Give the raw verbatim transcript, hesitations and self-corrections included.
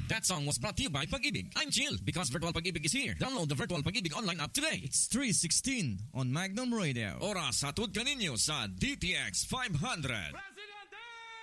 That song was brought to you by Pag-ibig. I'm chill because Virtual Pag-ibig is here. Download the Virtual Pag-ibig online app today. It's three sixteen on Magnum Radio. Oras hatod kaninyo sa D T X five hundred.